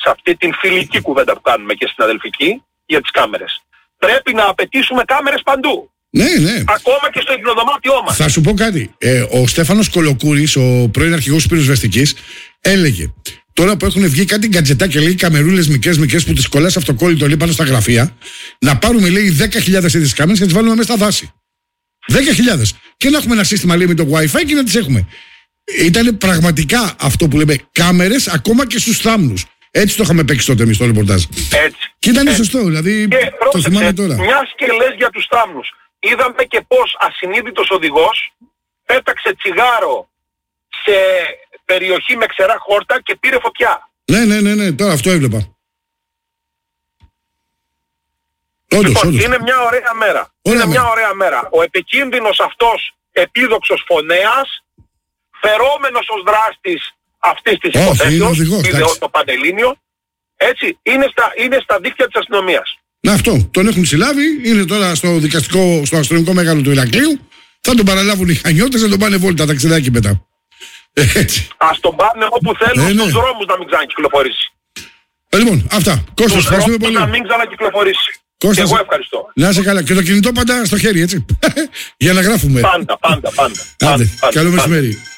σε αυτή την φιλική κουβέντα που κάνουμε και στην αδελφική για τις κάμερες. Πρέπει να απαιτήσουμε κάμερες παντού. Ναι, ναι. Ακόμα και στο υπνοδωμάτιό μας. Θα σου πω κάτι. Ο Στέφανος Κολοκούρης, ο πρώην αρχηγός της πυροσβεστικής, έλεγε τώρα που έχουν βγει κάτι γκατζετάκια, λέει καμερούλες μικρές που τις κολλάς αυτοκόλλητο, λέει πάνω στα γραφεία, να πάρουμε, λέει, 10.000 τέτοιες κάμερες και να τις βάλουμε μέσα στα δάση. 10.000. Και να έχουμε ένα σύστημα, λέει, με το WiFi και να τις έχουμε. Ήταν πραγματικά αυτό που λέμε κάμερες ακόμα και στους θάμνους. Έτσι το είχαμε παίξει τότε εμείς στο ρεπορτάζ. Έτσι. Και ήταν σωστό, δηλαδή και το θυμάμαι τώρα. Μιας και λες για τους θάμνους. Είδαμε και πως ασυνείδητος οδηγός πέταξε τσιγάρο σε περιοχή με ξερά χόρτα και πήρε φωτιά. Ναι, τώρα αυτό έβλεπα. Λοιπόν, είναι μια ωραία μέρα. Μια ωραία μέρα. Ο επικίνδυνος αυτός επίδοξος φωνέας, φερόμενος ως δράστης αυτής της υποθέσεως, το Πανελλήνιο, έτσι, είναι στα δίκτυα της αστυνομίας. Να, αυτό, τον έχουν συλλάβει, είναι τώρα στο αστυνομικό μέγαρο του Ηρακλείου, θα τον παραλάβουν οι Χανιώτες, θα τον πάνε βόλτα ταξιδάκι μετά. Έτσι. Ας τον πάνε όπου θέλουν, στους δρόμους να μην ξανακυκλοφορήσει. Λοιπόν, αυτά. Κώστας, ευχαριστούμε πολύ. Να μην ξανακυκλοφορήσει. Κώστας, και εγώ ευχαριστώ. Να είσαι καλά. Και το κινητό πάντα στο χέρι, έτσι. Για να γράφουμε. Πάντα. Άντε, καλό μεσημέρι.